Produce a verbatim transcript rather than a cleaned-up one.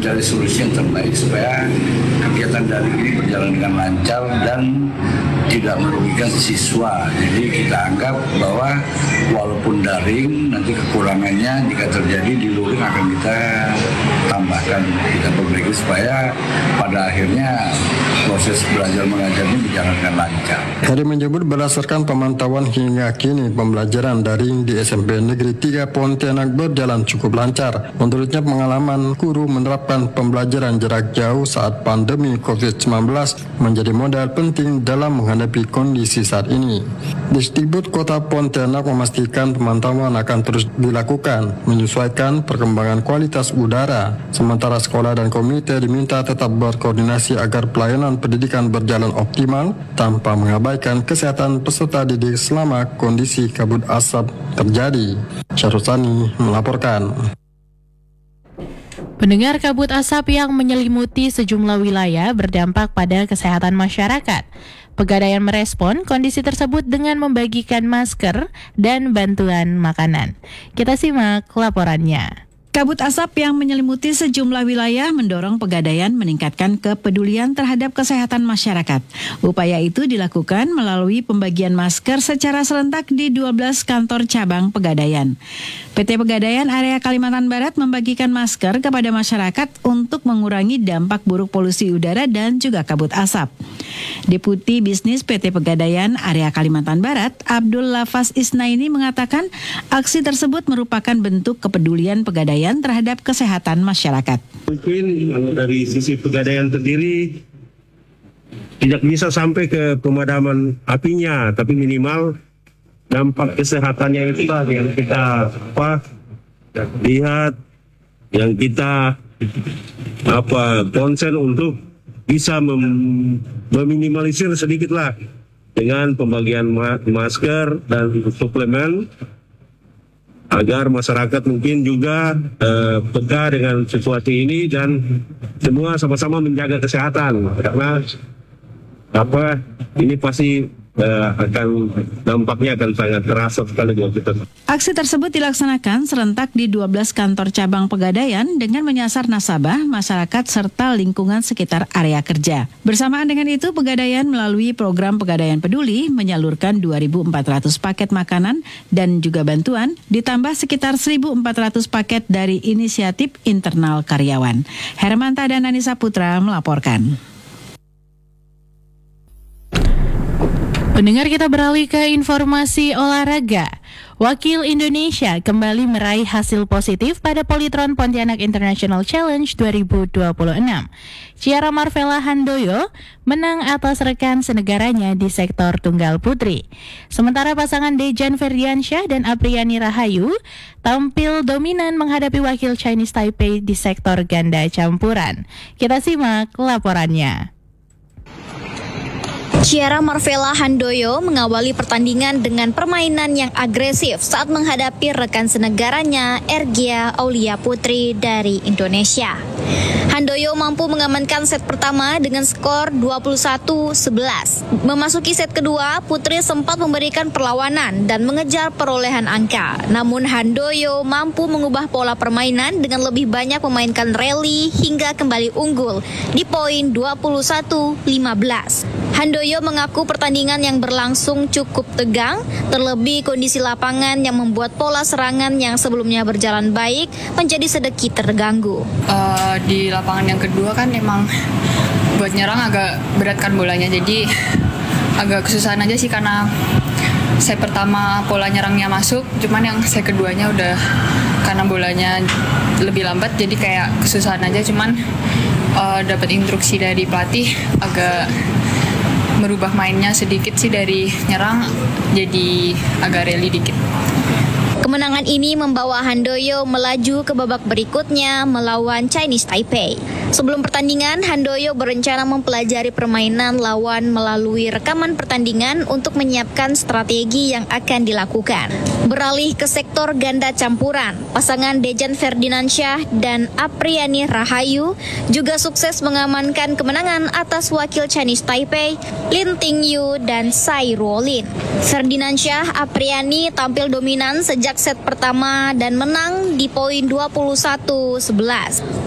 mencari solusi yang terbaik supaya kegiatan daring ini berjalan dengan lancar dan tidak merugikan siswa. Jadi kita anggap bahwa walaupun daring, nanti kekurangannya jika terjadi di luring akan kita tambahkan, kita perbaiki supaya pada akhirnya proses belajar mengajarnya berjalan dengan lancar. Heri menyebut berdasarkan pemantauan hingga kini pembelajaran daring di S M P Negeri tiga Pontianak berjalan cukup lancar. Menurutnya pengalaman guru menerapkan pembelajaran jarak jauh saat pandemi covid sembilan belas menjadi modal penting dalam menghadapi kondisi saat ini. Disdikbud Kota Pontianak memastikan pemantauan akan terus dilakukan menyesuaikan perkembangan kualitas udara. Sementara sekolah dan komite diminta tetap berkoordinasi agar pelayanan pendidikan berjalan optimal tanpa mengabaikan kesehatan peserta didik selama kondisi kabut asap terjadi. Syarusani melaporkan. Pendengar, kabut asap yang menyelimuti sejumlah wilayah berdampak pada kesehatan masyarakat. Pegadaian merespon kondisi tersebut dengan membagikan masker dan bantuan makanan. Kita simak laporannya. Kabut asap yang menyelimuti sejumlah wilayah mendorong Pegadaian meningkatkan kepedulian terhadap kesehatan masyarakat. Upaya itu dilakukan melalui pembagian masker secara serentak di dua belas kantor cabang Pegadaian. P T Pegadaian Area Kalimantan Barat membagikan masker kepada masyarakat untuk mengurangi dampak buruk polusi udara dan juga kabut asap. Deputi Bisnis P T Pegadaian Area Kalimantan Barat, Abdul Lafaz Isnaini mengatakan aksi tersebut merupakan bentuk kepedulian Pegadaian terhadap kesehatan masyarakat. Mungkin dari sisi Pegadaian sendiri tidak bisa sampai ke pemadaman apinya, tapi minimal dampak kesehatannya itu yang kita apa lihat, yang kita apa konsen untuk bisa mem, meminimalisir sedikitlah dengan pembagian ma- masker dan suplemen, agar masyarakat mungkin juga eh, peka dengan situasi ini dan semua sama-sama menjaga kesehatan, karena apa ini pasti eh, akan dampaknya akan sangat terasa sekali buat kita. Aksi tersebut dilaksanakan serentak di dua belas kantor cabang Pegadaian dengan menyasar nasabah, masyarakat serta lingkungan sekitar area kerja. Bersamaan dengan itu, Pegadaian melalui program Pegadaian Peduli menyalurkan dua ribu empat ratus paket makanan dan juga bantuan, ditambah sekitar seribu empat ratus paket dari inisiatif internal karyawan. Hermanta dan Anissa Putra melaporkan. Pendengar, kita beralih ke informasi olahraga. Wakil Indonesia kembali meraih hasil positif pada Polytron Pontianak International Challenge dua ribu dua puluh enam. Ciara Marvella Handoyo menang atas rekan senegaranya di sektor tunggal putri. Sementara pasangan Dejan Ferdiansyah dan Apriani Rahayu tampil dominan menghadapi wakil Chinese Taipei di sektor ganda campuran. Kita simak laporannya. Ciara Marvella Handoyo mengawali pertandingan dengan permainan yang agresif saat menghadapi rekan senegaranya Ergia Aulia Putri dari Indonesia. Handoyo mampu mengamankan set pertama dengan skor dua puluh satu sebelas. Memasuki set kedua, Putri sempat memberikan perlawanan dan mengejar perolehan angka. Namun Handoyo mampu mengubah pola permainan dengan lebih banyak memainkan rally hingga kembali unggul di poin dua puluh satu lima belas. Handoyo mengaku pertandingan yang berlangsung cukup tegang, terlebih kondisi lapangan yang membuat pola serangan yang sebelumnya berjalan baik menjadi sedikit terganggu. Uh, di lapangan yang kedua kan emang buat nyerang agak berat kan bolanya, jadi agak kesusahan aja sih karena set pertama pola nyerangnya masuk, cuman yang set keduanya udah karena bolanya lebih lambat jadi kayak kesusahan aja, cuman uh, dapat instruksi dari pelatih agak merubah mainnya sedikit sih, dari nyerang jadi agak rally dikit. Kemenangan ini membawa Handoyo melaju ke babak berikutnya melawan Chinese Taipei. Sebelum pertandingan, Handoyo berencana mempelajari permainan lawan melalui rekaman pertandingan untuk menyiapkan strategi yang akan dilakukan. Beralih ke sektor ganda campuran, pasangan Dejan Ferdinansyah dan Apriani Rahayu juga sukses mengamankan kemenangan atas wakil Chinese Taipei, Lin Tingyu dan Sai Ruolin. Ferdinansyah Apriani tampil dominan sejak set pertama dan menang di poin dua puluh satu sebelas.